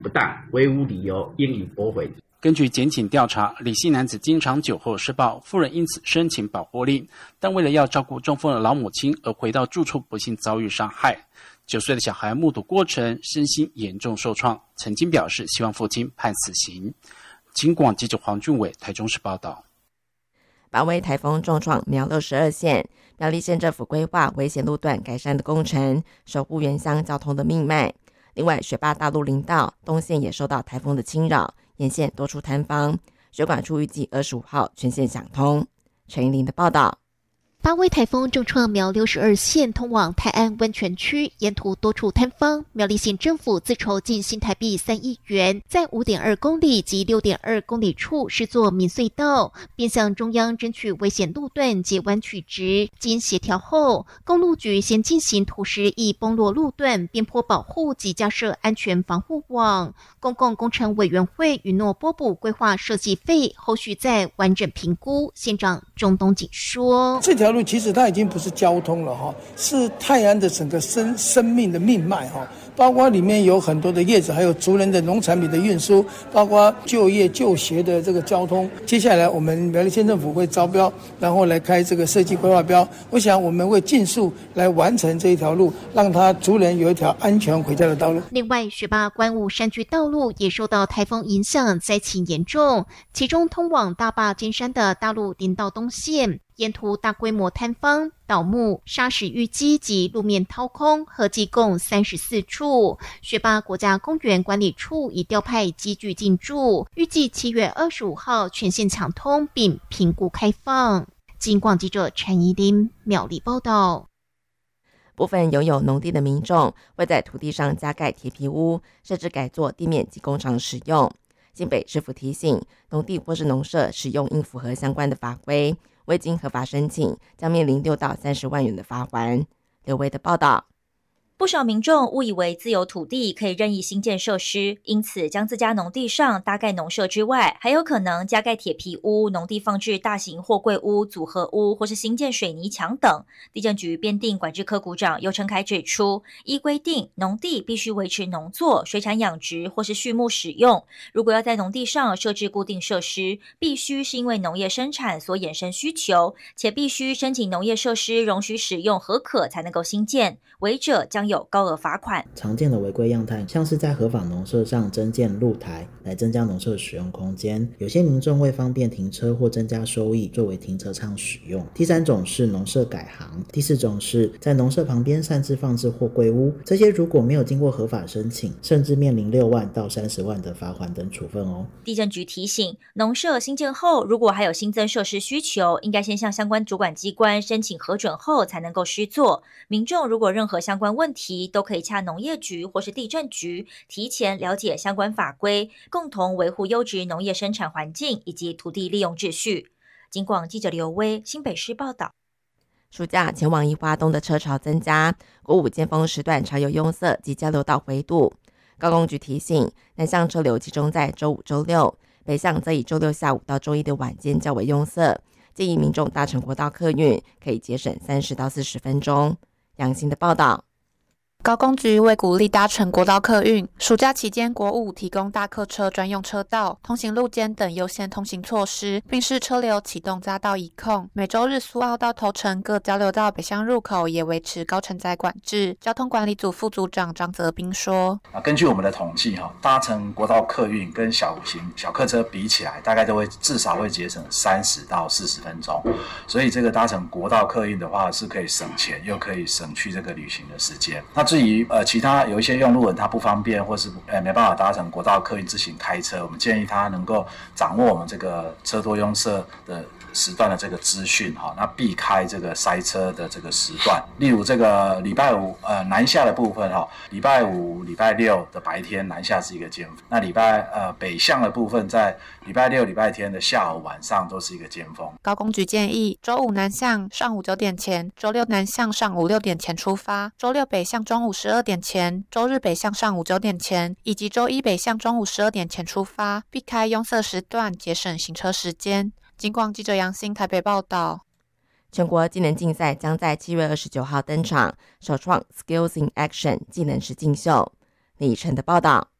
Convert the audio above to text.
不当，唯无理由应予驳回。 根据检警调查，李姓男子经常酒后施暴，夫人因此申请保护令，但为了要照顾中风的老母亲而回到住处，不幸遭遇伤害。9岁的小孩目睹过程，身心严重受创，曾经表示希望父亲判死刑。警广记者黄俊伟台中市报道。 八位台风重创苗栗12县，苗栗县政府规划危险路段改善的工程，守护原乡交通的命脉。另外，雪霸大陆林道东线也受到台风的侵扰，沿线多处坍方，水管处预计25号全线想通。陈怡玲的报道。 八位台风重创苗栗12县通往泰安温泉区，沿途多处坍方。苗栗县政府自筹近新台币3亿元，在5.2公里及6.2公里处施作民隧道，并向中央争取危险路段截弯取直。经协调后，公路局先进行土石易崩落路段边坡保护及架设安全防护网。公共工程委员会允诺拨补规划设计费，后续再完整评估。县长钟东锦说：“ 这条路其实它已经不是交通了是泰安的整个生命的命脉包括里面有很多的业者，还有族人的农产品的运输，包括就业就学的这个交通。接下来我们苗栗县政府会招标，然后来开这个设计规划标。我想我们会尽速来完成这一条路，让他族人有一条安全回家的道路。” 另外，雪霸关雾山区道路也受到台风影响，灾情严重，其中通往大坝尖山的大陆林道东线，沿途大规模坍方、倒木、砂石淤积及路面掏空，合计共34处。雪霸国家公园管理处已调派机具进驻，预计7月25号全线抢通并评估开放。警广记者陈怡琳苗栗报道。 部分拥有农地的民众会在土地上加盖铁皮屋，设置改作地面及工厂使用。新北市府提醒，农地或是农舍使用应符合相关的法规，未经合法申请，将面临6到30万元的罚锾。刘维的报道。 不少民众误以为自有土地可以任意新建设施，因此将自家农地上搭盖农舍之外，还有可能加盖铁皮屋、农地放置大型货柜屋、组合屋，或是新建水泥墙等。地政局编定管制科股长尤成凯指出，依规定，农地必须维持农作、水产养殖或是畜牧使用。如果要在农地上设置固定设施，必须是因为农业生产所衍生需求，且必须申请农业设施容许使用合可才能够新建，违者将有高额罚款。 常见的违规样态，像是在合法农舍上增建露台来增加农舍使用空间，有些民众为方便停车或增加收益，作为停车场使用。第3种是农舍改行，第4种是在农舍旁边擅自放置货柜屋，这些如果没有经过合法申请，甚至面临6万到30万的罚款等处分哦。 地政局提醒，农舍新建后，如果还有新增设施需求，应该先向相关主管机关申请核准后才能够施作。民众如果任何相关问题，都可以洽农业局或是地政局，提前了解相关法规，共同维护优质农业生产环境以及土地利用秩序。警广记者刘威新北市报道。 暑假前往宜花东的车潮增加，国五尖峰时段常有拥塞及交流道回堵。高工局提醒，南向车流集中在周五、周六，北向则以周六下午到周一的晚间较为拥塞，建议民众搭乘国道客运可以节省30到40分钟。杨欣的报道。 高工局为鼓励搭乘国道客运，暑假期间国五提供大客车专用车道、通行路肩等优先通行措施，并视车流启动匝道一控。每周日苏澳到头城各交流道北向入口也维持高承载管制。交通管理组副组长张泽斌说： 根据我们的统计，搭乘国道客运跟小客车比起来，大概都会至少会节省30到40分钟。所以这个搭乘国道客运的话，是可以省钱，又可以省去这个旅行的时间。那至于其他有一些用路人他不方便，或是没办法搭乘国道客运自行开车，我们建议他能够掌握我们这个车多拥塞的时段的这个资讯，那避开这个塞车的这个时段。例如这个礼拜五南下的部分，礼拜五、礼拜六的白天南下是一个尖峰，那北向的部分在礼拜六、礼拜天的下午、晚上都是一个尖峰。 高工局建议，周五南向上午9点前，周六南向上午6点前出发，周六北向中午12点前，周日北向上午9点前，以及周一北向中午12点前出发，避开拥塞时段，节省行车时间。警广记者杨欣台北报道。 全国技能竞赛将在7月29号登场，首创 Skills in Action 技能实境秀。李晨的报道。